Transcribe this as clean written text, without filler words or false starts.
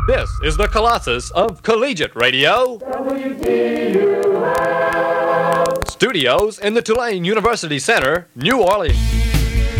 This is the Colossus of Collegiate Radio. WTUL. Studios in the Tulane University Center, New Orleans.